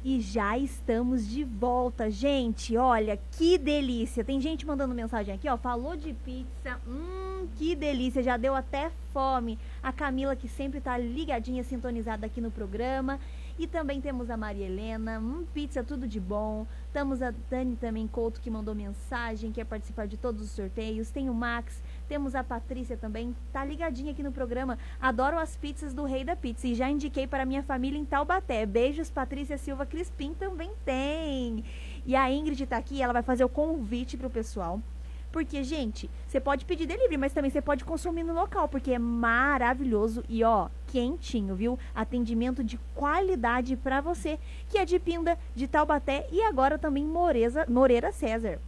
E já estamos de volta, gente. Olha, que delícia. Tem gente mandando mensagem aqui, ó. Falou de pizza. Que delícia. Já deu até fome. A Camila, que sempre tá ligadinha, sintonizada aqui no programa. E também temos a Maria Helena. Pizza, tudo de bom. Temos a Dani também Couto, que mandou mensagem, quer participar de todos os sorteios. Tem o Max. Temos a Patrícia também, tá ligadinha aqui no programa. Adoro as pizzas do Rei da Pizza e já indiquei para minha família em Taubaté. Beijos, Patrícia Silva Crispim também tem. E a Ingrid tá aqui, ela vai fazer o convite pro pessoal. Porque, gente, você pode pedir delivery, mas também você pode consumir no local, porque é maravilhoso e, ó, quentinho, viu? Atendimento de qualidade para você, que é de Pinda, de Taubaté e agora também Moreira César.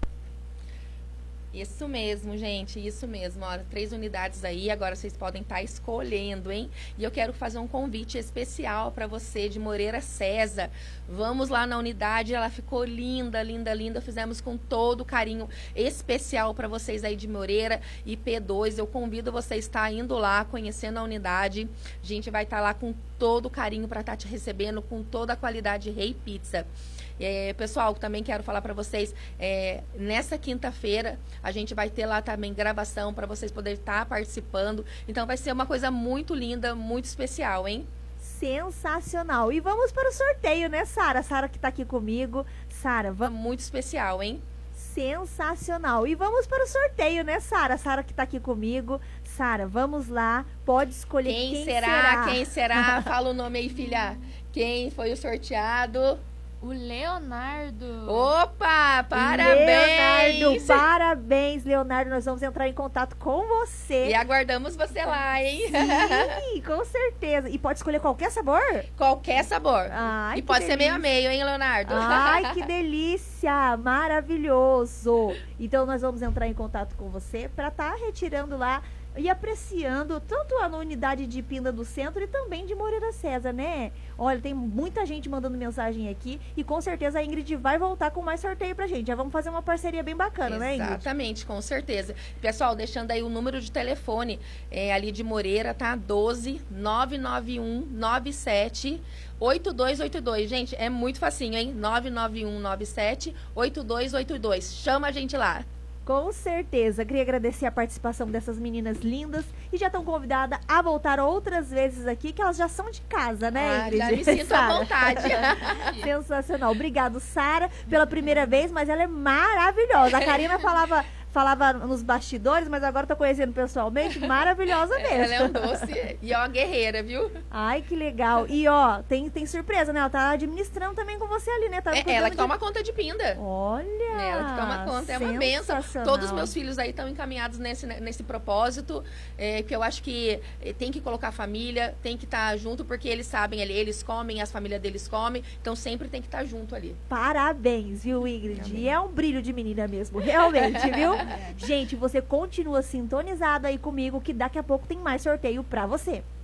Isso mesmo, gente, isso mesmo. Olha, 3 unidades aí, agora vocês podem estar escolhendo, hein? E eu quero fazer um convite especial para você de Moreira César. Vamos lá na unidade, ela ficou linda, linda, linda. Fizemos com todo carinho especial para vocês aí de Moreira e P2. Eu convido você a estar indo lá, conhecendo a unidade. A gente vai estar lá com todo carinho para estar te recebendo, com toda a qualidade Rei Pizza. Pessoal, também quero falar para vocês, nessa quinta-feira a gente vai ter lá também gravação para vocês poderem estar participando. Então vai ser uma coisa muito linda, muito especial, hein? Sensacional. E vamos para o sorteio, né, Sara? Sara que tá aqui comigo. Sara, vamos... Muito especial, hein? Sensacional. E vamos para o sorteio, né, Sara? Sara que tá aqui comigo. Sara, vamos lá. Pode escolher quem será. Quem será? Fala o nome aí, filha. Quem foi o sorteado? O Leonardo. Opa, parabéns! Leonardo, parabéns, Leonardo. Nós vamos entrar em contato com você. E aguardamos você lá, hein? Sim, com certeza. E pode escolher qualquer sabor? Qualquer sabor. Ai, e pode ser meio a meio, hein, Leonardo? Ai, que delícia! Maravilhoso! Então nós vamos entrar em contato com você para estar retirando lá e apreciando tanto a unidade de Pinda do Centro e também de Moreira César, né? Olha, tem muita gente mandando mensagem aqui e com certeza a Ingrid vai voltar com mais sorteio pra gente. Já vamos fazer uma parceria bem bacana, né, Ingrid? Exatamente, com certeza. Pessoal, deixando aí o número de telefone ali de Moreira, tá? 12 991 97 8282. Gente, é muito facinho, hein? 991 97 8282. Chama a gente lá. Com certeza. Queria agradecer a participação dessas meninas lindas e já estão convidadas a voltar outras vezes aqui, que elas já são de casa, né, Ingrid? Já me sinto à vontade. Sensacional. Obrigado, Sara, pela primeira vez, mas ela é maravilhosa. A Karina falava nos bastidores, mas agora tô conhecendo pessoalmente, maravilhosa mesmo. Ela é um doce e é uma guerreira, viu? Ai, que legal. E ó, tem surpresa, né? Ela tá administrando também com você ali, né? Tá ela que toma conta de Pinda. Olha! Ela que toma conta, é uma bênção. Todos os meus filhos aí estão encaminhados nesse propósito, que eu acho que tem que colocar a família, tem que estar junto, porque eles sabem, eles comem, as famílias deles comem, então sempre tem que estar junto ali. Parabéns, viu, Ingrid? E é um brilho de menina mesmo, realmente, viu? Gente, você continua sintonizado aí comigo, que daqui a pouco tem mais sorteio pra você.